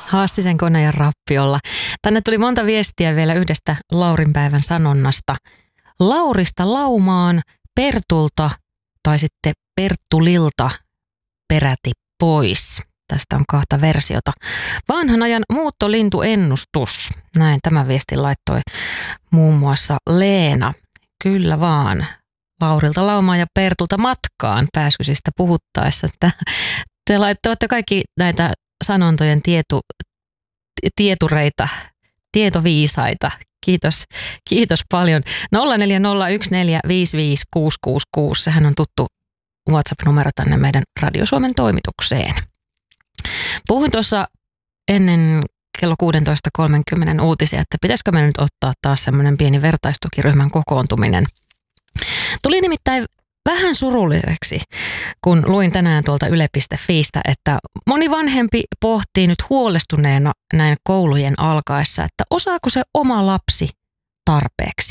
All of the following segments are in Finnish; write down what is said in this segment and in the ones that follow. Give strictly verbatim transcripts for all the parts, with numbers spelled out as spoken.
Haastisen koneen rappiolla. Tänne tuli monta viestiä vielä yhdestä Laurinpäivän sanonnasta. Laurista laumaan, Pertulta tai sitten Perttulilta peräti pois. Tästä on kahta versiota. Vanhan ajan muuttolintuennustus. Näin tämä viesti laittoi muun muassa Leena. Kyllä vaan. Laurilta laumaan ja Pertulta matkaan pääskysistä puhuttaessa. Te laittatte kaikki näitä sanontojen tietu, tietureita, tietoviisaita. Kiitos, kiitos paljon. nolla neljä nolla yksi neljä viisi viisi kuusi kuusi kuusi. Sehän on tuttu WhatsApp-numero tänne meidän Radio Suomen toimitukseen. Puhuin tuossa ennen kello kuusitoista kolmekymmentä uutisia, että pitäisikö me nyt ottaa taas semmoinen pieni vertaistukiryhmän kokoontuminen. Tuli nimittäin vähän surulliseksi, kun luin tänään tuolta yle piste fiistä, että moni vanhempi pohtii nyt huolestuneena näin koulujen alkaessa, että osaako se oma lapsi tarpeeksi.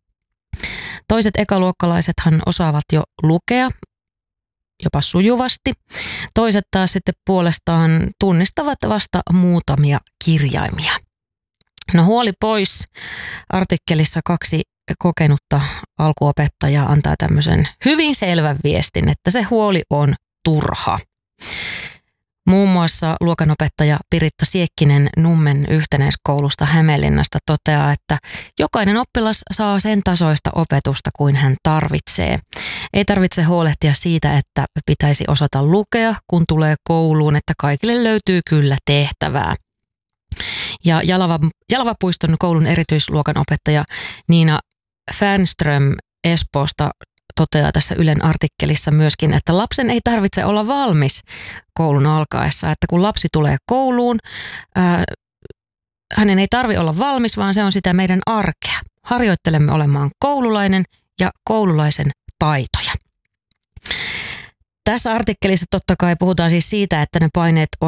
Toiset ekaluokkalaisethan osaavat jo lukea, jopa sujuvasti. Toiset taas sitten puolestaan tunnistavat vasta muutamia kirjaimia. No huoli pois. Artikkelissa kaksi kokenutta alkuopettajaa antaa tämmöisen hyvin selvän viestin, että se huoli on turha. Muun muassa luokanopettaja Piritta Siekkinen Nummen yhtenäiskoulusta Hämeenlinnasta toteaa, että jokainen oppilas saa sen tasoista opetusta kuin hän tarvitsee. Ei tarvitse huolehtia siitä, että pitäisi osata lukea, kun tulee kouluun, että kaikille löytyy kyllä tehtävää. Ja Jalava, Jalavapuiston koulun erityisluokan opettaja Niina Fernström Espoosta toteaa tässä Ylen artikkelissa myöskin, että lapsen ei tarvitse olla valmis koulun alkaessa. Että kun lapsi tulee kouluun, ää, hänen ei tarvitse olla valmis, vaan se on sitä meidän arkea. Harjoittelemme olemaan koululainen ja koululaisen taitoja. Tässä artikkelissa totta kai puhutaan siis siitä, että ne paineet